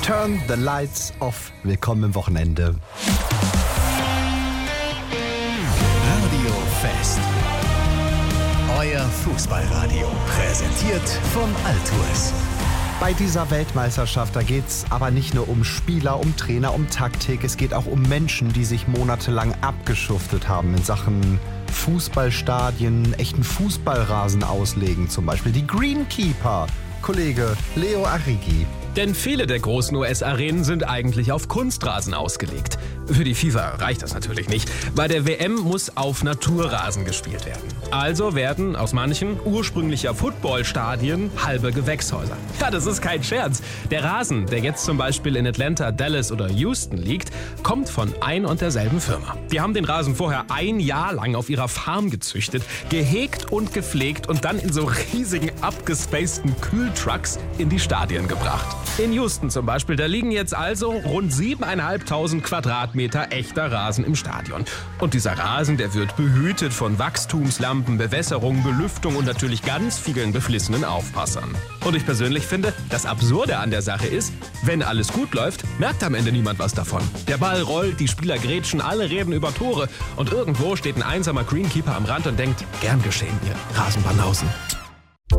Turn the lights off. Willkommen im Wochenende. Radio Fest. Euer Fußballradio. Präsentiert von Altours. Bei dieser Weltmeisterschaft, da geht's aber nicht nur um Spieler, um Trainer, um Taktik. Es geht auch um Menschen, die sich monatelang abgeschuftet haben in Sachen Fußballstadien, echten Fußballrasen auslegen zum Beispiel. Die Greenkeeper, Kollege Leo Arrighi. Denn viele der großen US-Arenen sind eigentlich auf Kunstrasen ausgelegt. Für die FIFA reicht das natürlich nicht. Bei der WM muss auf Naturrasen gespielt werden. Also werden aus manchen ursprünglicher Footballstadien halbe Gewächshäuser. Ja, das ist kein Scherz. Der Rasen, der jetzt zum Beispiel in Atlanta, Dallas oder Houston liegt, kommt von ein und derselben Firma. Die haben den Rasen vorher 1 Jahr lang auf ihrer Farm gezüchtet, gehegt und gepflegt und dann in so riesigen, abgespaceden Kühltrucks in die Stadien gebracht. In Houston zum Beispiel, da liegen jetzt also rund 7.500 Quadratmeter echter Rasen im Stadion. Und dieser Rasen, der wird behütet von Wachstumslampen, Bewässerung, Belüftung und natürlich ganz vielen beflissenen Aufpassern. Und ich persönlich finde, das Absurde an der Sache ist, wenn alles gut läuft, merkt am Ende niemand was davon. Der Ball rollt, die Spieler grätschen, alle reden über Tore und irgendwo steht ein einsamer Greenkeeper am Rand und denkt, gern geschehen, ihr Rasenbanausen.